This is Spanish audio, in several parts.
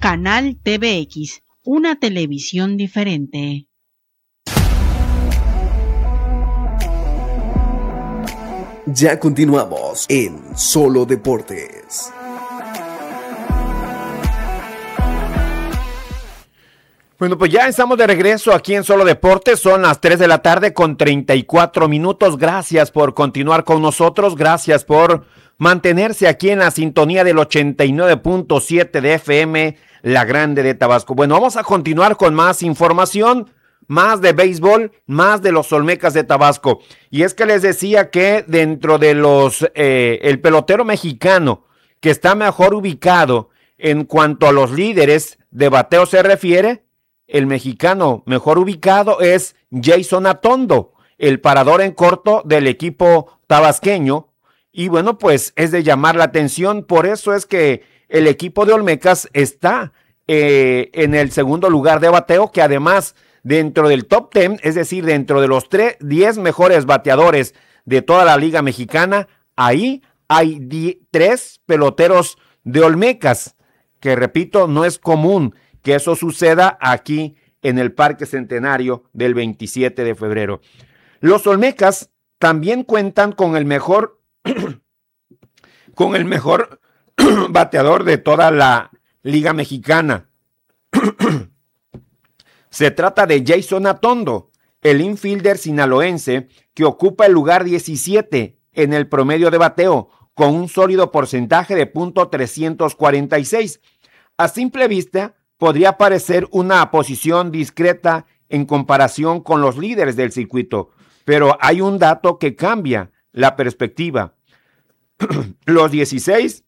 Canal TVX, una televisión diferente. Ya continuamos en Solo Deportes. Bueno, pues ya estamos de regreso aquí en Solo Deportes, son las 3 de la tarde con 34 minutos. Gracias por continuar con nosotros, gracias por mantenerse aquí en la sintonía del 89.7 de FM, La Grande de Tabasco. Bueno, vamos a continuar con más información, más de béisbol, más de los Olmecas de Tabasco. Y es que les decía que dentro de el pelotero mexicano que está mejor ubicado en cuanto a los líderes de bateo se refiere, el mexicano mejor ubicado es Jason Atondo, el parador en corto del equipo tabasqueño. Y bueno, pues es de llamar la atención, por eso es que el equipo de Olmecas está en el segundo lugar de bateo, que además dentro del top 10, es decir, dentro de los 10 mejores bateadores de toda la Liga Mexicana, ahí hay 3 peloteros de Olmecas, que repito, no es común que eso suceda aquí en el Parque Centenario del 27 de febrero. Los Olmecas también cuentan con el mejor bateador de toda la Liga Mexicana. Se trata de Jason Atondo, el infielder sinaloense que ocupa el lugar 17 en el promedio de bateo, con un sólido porcentaje de .346. A simple vista, podría parecer una posición discreta en comparación con los líderes del circuito, pero hay un dato que cambia la perspectiva. Los 16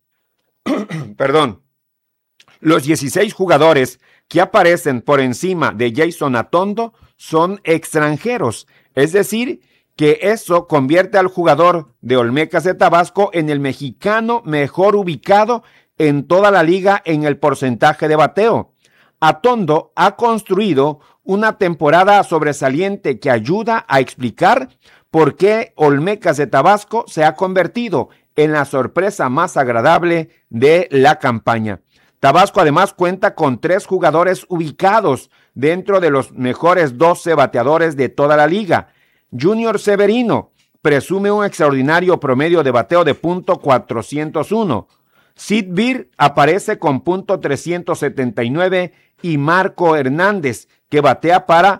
jugadores que aparecen por encima de Jason Atondo son extranjeros, es decir, que eso convierte al jugador de Olmecas de Tabasco en el mexicano mejor ubicado en toda la liga en el porcentaje de bateo. Atondo ha construido una temporada sobresaliente que ayuda a explicar por qué Olmecas de Tabasco se ha convertido en la sorpresa más agradable de la campaña. Tabasco además cuenta con 3 jugadores ubicados dentro de los mejores 12 bateadores de toda la liga. Junior Severino presume un extraordinario promedio de bateo de .401. Sid Beer aparece con .379 y Marco Hernández, que batea para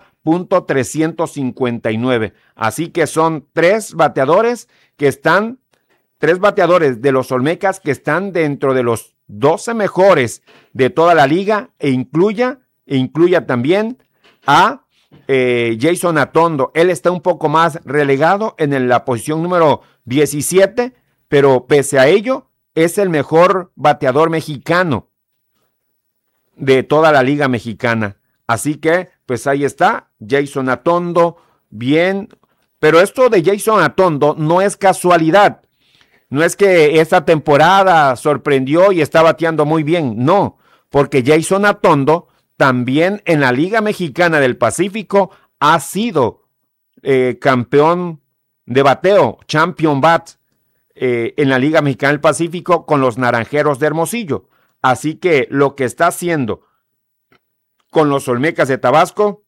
.359. Así que son 3 bateadores de los Olmecas que están dentro de los 12 mejores de toda la liga, e incluya también a Jason Atondo. Él está un poco más relegado en la posición número 17, pero pese a ello es el mejor bateador mexicano de toda la Liga Mexicana. Así que, pues ahí está, Jason Atondo, bien. Pero esto de Jason Atondo no es casualidad. No es que esta temporada sorprendió y está bateando muy bien. No, porque Jason Atondo también en la Liga Mexicana del Pacífico ha sido campeón de bateo, champion bat, en la Liga Mexicana del Pacífico con los Naranjeros de Hermosillo. Así que lo que está haciendo con los Olmecas de Tabasco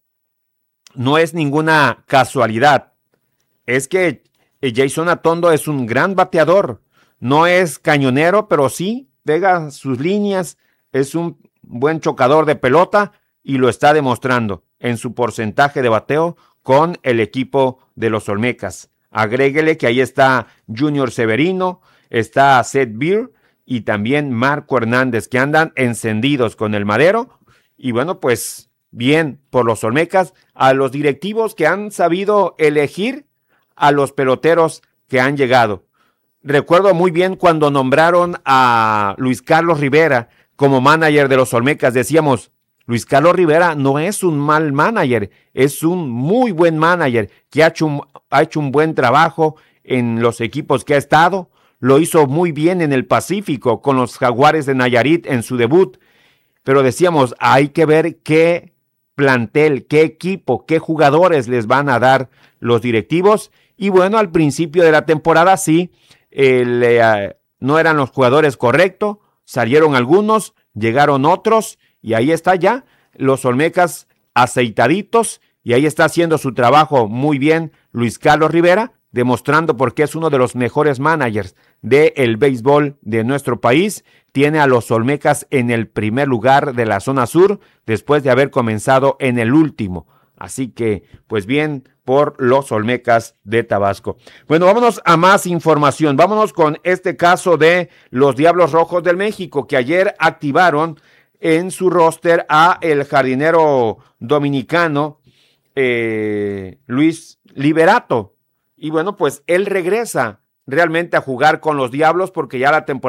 no es ninguna casualidad. Es que Jason Atondo es un gran bateador. No es cañonero, pero sí pega sus líneas. Es un buen chocador de pelota y lo está demostrando en su porcentaje de bateo con el equipo de los Olmecas. Agréguele que ahí está Junior Severino, está Seth Beer y también Marco Hernández, que andan encendidos con el madero. Y bueno, pues bien por los Olmecas, a los directivos que han sabido elegir a los peloteros que han llegado. Recuerdo muy bien cuando nombraron a Luis Carlos Rivera como manager de los Olmecas. Decíamos, Luis Carlos Rivera no es un mal manager, es un muy buen manager que ha hecho un buen trabajo en los equipos que ha estado. Lo hizo muy bien en el Pacífico con los Jaguares de Nayarit en su debut. Pero decíamos, hay que ver qué plantel, qué equipo, qué jugadores les van a dar los directivos. Y bueno, al principio de la temporada sí, no eran los jugadores correctos, salieron algunos. llegaron otros y ahí está ya los Olmecas aceitaditos y ahí está haciendo su trabajo muy bien Luis Carlos Rivera, demostrando por qué es uno de los mejores managers del béisbol de nuestro país. Tiene a los Olmecas en el primer lugar de la zona sur después de haber comenzado en el último. Así que, pues bien, por los Olmecas de Tabasco. Bueno, vámonos a más información. Vámonos con este caso de los Diablos Rojos del México, que ayer activaron en su roster a el jardinero dominicano Luis Liberato. Y bueno, pues él regresa realmente a jugar con los Diablos porque ya la temporada